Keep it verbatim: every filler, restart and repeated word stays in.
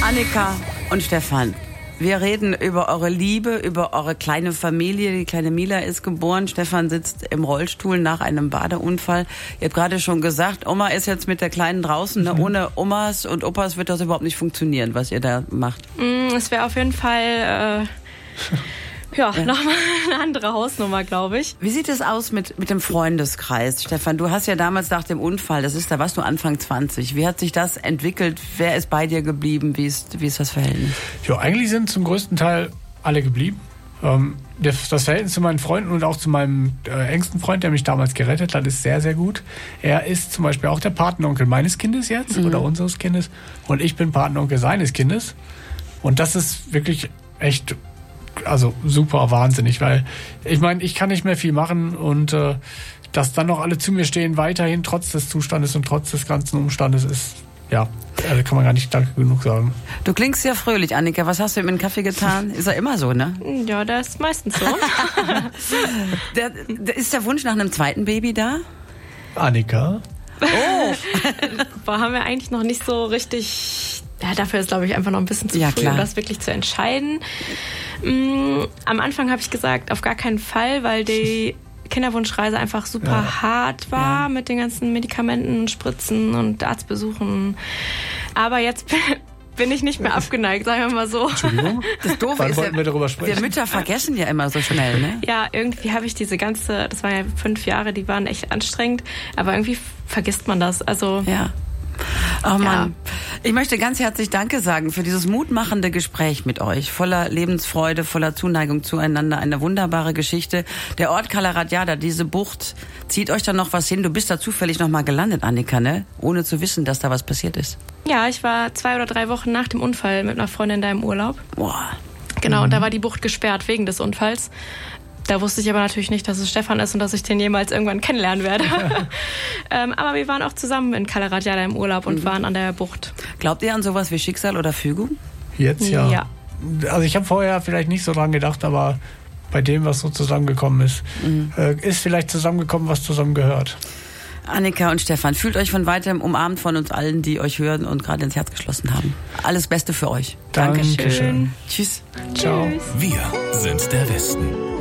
Annika und Stefan, wir reden über eure Liebe, über eure kleine Familie. Die kleine Mila ist geboren. Stefan sitzt im Rollstuhl nach einem Badeunfall. Ihr habt gerade schon gesagt, Oma ist jetzt mit der Kleinen draußen. Ne? Ohne Omas und Opas wird das überhaupt nicht funktionieren, was ihr da macht. Mm, es wäre auf jeden Fall... Äh Ja, ja. Nochmal eine andere Hausnummer, glaube ich. Wie sieht es aus mit, mit dem Freundeskreis? Stefan, du hast ja damals nach dem Unfall, das ist, da warst du Anfang zwanzig. Wie hat sich das entwickelt? Wer ist bei dir geblieben? Wie ist, wie ist das Verhältnis? Ja, eigentlich sind zum größten Teil alle geblieben. Ähm, das, das Verhältnis zu meinen Freunden und auch zu meinem äh, engsten Freund, der mich damals gerettet hat, ist sehr, sehr gut. Er ist zum Beispiel auch der Patenonkel meines Kindes jetzt mhm. oder unseres Kindes. Und ich bin Patenonkel seines Kindes. Und das ist wirklich echt... Also super wahnsinnig, weil ich meine, ich kann nicht mehr viel machen und äh, dass dann noch alle zu mir stehen, weiterhin trotz des Zustandes und trotz des ganzen Umstandes ist, ja, also kann man gar nicht danke genug sagen. Du klingst sehr fröhlich, Annika. Was hast du ihm in den Kaffee getan? Ist er immer so, ne? Ja, das ist meistens so. der, der, ist der Wunsch nach einem zweiten Baby da? Annika? Oh! Boah, haben wir eigentlich noch nicht so richtig... Ja, dafür ist, glaube ich, einfach noch ein bisschen zu ja, früh, klar. um das wirklich zu entscheiden. Mm, am Anfang habe ich gesagt, auf gar keinen Fall, weil die Kinderwunschreise einfach super ja. hart war ja. mit den ganzen Medikamenten, Spritzen und Arztbesuchen. Aber jetzt bin ich nicht mehr abgeneigt, sagen wir mal so. Entschuldigung? Das Doofe Wann ist wollten ja, wir darüber sprechen? Wir Mütter vergessen ja immer so schnell, ne? Ja, irgendwie habe ich diese ganze, das waren ja fünf Jahre, die waren echt anstrengend, aber irgendwie vergisst man das. Also ja. Oh Mann, ja. Ich möchte ganz herzlich Danke sagen für dieses mutmachende Gespräch mit euch. Voller Lebensfreude, voller Zuneigung zueinander. Eine wunderbare Geschichte. Der Ort Kalaratjada, diese Bucht, zieht euch da noch was hin? Du bist da zufällig noch mal gelandet, Annika, ne? Ohne zu wissen, dass da was passiert ist. Ja, ich war zwei oder drei Wochen nach dem Unfall mit einer Freundin da im Urlaub. Boah. Genau, mhm. und da war die Bucht gesperrt wegen des Unfalls. Da wusste ich aber natürlich nicht, dass es Stefan ist und dass ich den jemals irgendwann kennenlernen werde. ähm, aber wir waren auch zusammen in Kalaratjada im Urlaub und mhm. waren an der Bucht. Glaubt ihr an sowas wie Schicksal oder Fügung? Jetzt ja. ja. Also ich habe vorher vielleicht nicht so dran gedacht, aber bei dem, was so zusammengekommen ist, mhm. äh, ist vielleicht zusammengekommen, was zusammengehört. Annika und Stefan, fühlt euch von weitem umarmt von uns allen, die euch hören und gerade ins Herz geschlossen haben. Alles Beste für euch. Dankeschön. Dankeschön. Tschüss. Ciao. Wir sind der Westen.